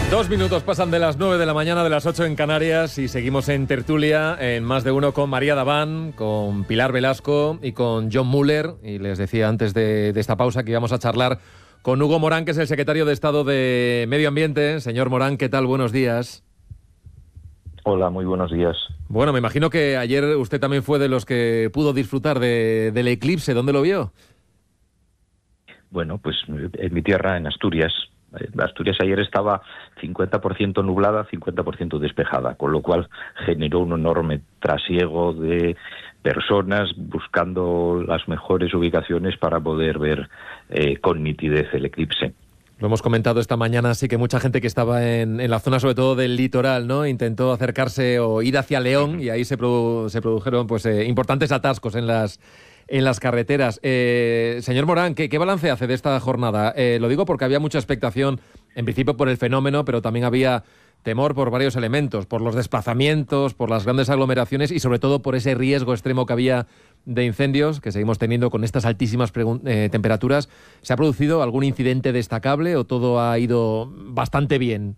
2 minutos pasan de las 9 de la mañana, de las 8 en Canarias, y seguimos en tertulia, en Más de Uno, con María Daván, con Pilar Velasco y con John Muller. Y les decía antes de esta pausa que íbamos a charlar con Hugo Morán, que es el secretario de Estado de Medio Ambiente. Señor Morán, ¿qué tal? Buenos días. Hola, muy buenos días. Bueno, me imagino que ayer usted también fue de los que pudo disfrutar del eclipse. ¿Dónde lo vio? Bueno, pues en mi tierra, en Asturias. Asturias ayer estaba 50% nublada, 50% despejada, con lo cual generó un enorme trasiego de personas buscando las mejores ubicaciones para poder ver con nitidez el eclipse. Lo hemos comentado esta mañana, sí, que mucha gente que estaba en la zona, sobre todo del litoral, ¿no?, intentó acercarse o ir hacia León, y ahí se produjeron pues importantes atascos en las carreteras. Señor Morán, ¿qué balance hace de esta jornada? Lo digo porque había mucha expectación, en principio por el fenómeno, pero también había temor por varios elementos, por los desplazamientos, por las grandes aglomeraciones y sobre todo por ese riesgo extremo que había de incendios que seguimos teniendo con estas altísimas temperaturas. ¿Se ha producido algún incidente destacable o todo ha ido bastante bien?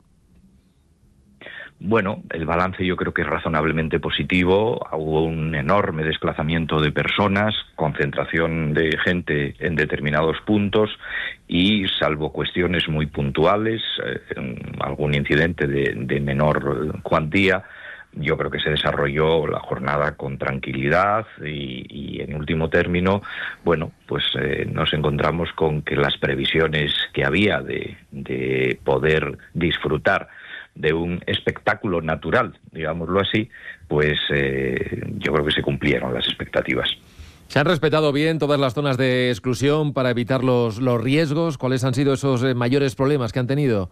Bueno, el balance yo creo que es razonablemente positivo. Hubo un enorme desplazamiento de personas, concentración de gente en determinados puntos y, salvo cuestiones muy puntuales, algún incidente de menor cuantía, yo creo que se desarrolló la jornada con tranquilidad y en último término, bueno, pues nos encontramos con que las previsiones que había de poder disfrutar de un espectáculo natural, digámoslo así, pues yo creo que se cumplieron las expectativas. ¿Se han respetado bien todas las zonas de exclusión para evitar los riesgos? ¿Cuáles han sido esos mayores problemas que han tenido?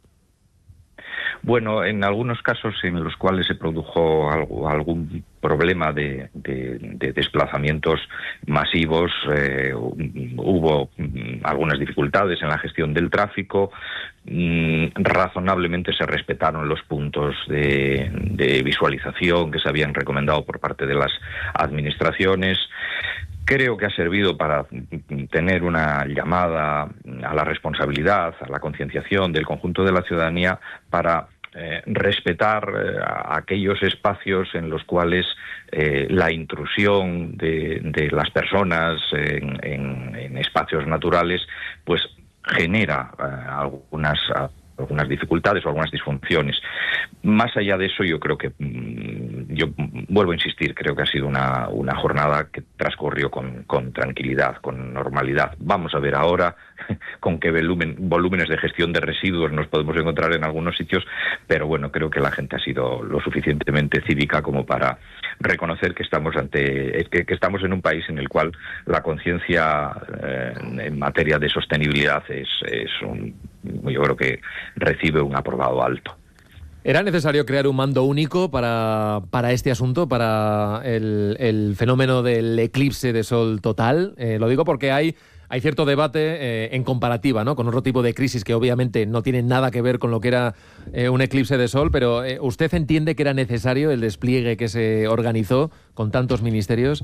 Bueno, en algunos casos en los cuales se produjo algún problema de desplazamientos masivos, hubo algunas dificultades en la gestión del tráfico. Razonablemente se respetaron los puntos de visualización que se habían recomendado por parte de las administraciones. Creo que ha servido para tener una llamada a la responsabilidad, a la concienciación del conjunto de la ciudadanía para respetar aquellos espacios en los cuales la intrusión de las personas en espacios naturales pues genera algunas dificultades o algunas disfunciones. Más allá de eso, yo creo que, yo vuelvo a insistir, creo que ha sido una jornada que transcurrió con tranquilidad, con normalidad. Vamos a ver ahora con qué volúmenes de gestión de residuos nos podemos encontrar en algunos sitios, pero bueno, creo que la gente ha sido lo suficientemente cívica como para reconocer que estamos que estamos en un país en el cual la conciencia en materia de sostenibilidad yo creo que recibe un aprobado alto. ¿Era necesario crear un mando único para este asunto, para el fenómeno del eclipse de sol total? Lo digo porque hay cierto debate en comparativa, ¿no?, con otro tipo de crisis que obviamente no tienen nada que ver con lo que era un eclipse de sol, pero ¿usted entiende que era necesario el despliegue que se organizó con tantos ministerios?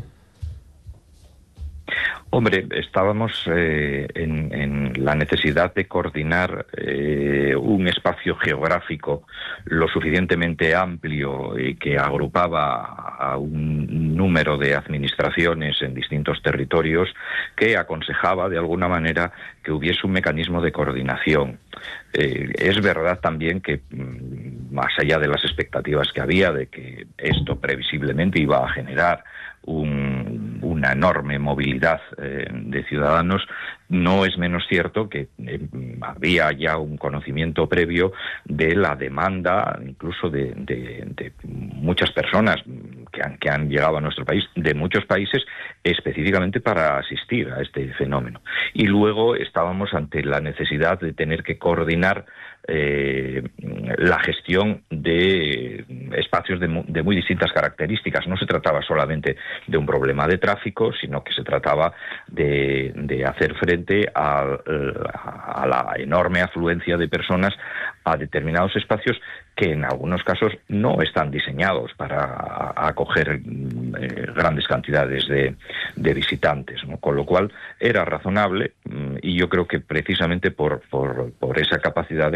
Hombre, estábamos en la necesidad de coordinar un espacio geográfico lo suficientemente amplio y que agrupaba a un número de administraciones en distintos territorios que aconsejaba de alguna manera que hubiese un mecanismo de coordinación. Es verdad también que, más allá de las expectativas que había de que esto previsiblemente iba a generar una enorme movilidad de ciudadanos, no es menos cierto que había ya un conocimiento previo de la demanda, incluso de muchas personas que han llegado a nuestro país, de muchos países, específicamente para asistir a este fenómeno. Y luego estábamos ante la necesidad de tener que coordinar la gestión de espacios de muy distintas características. No se trataba solamente de un problema de tráfico, sino que se trataba de hacer frente a la enorme afluencia de personas a determinados espacios que en algunos casos no están diseñados para acoger grandes cantidades de visitantes, ¿no? Con lo cual era razonable, y yo creo que precisamente por esa capacidad de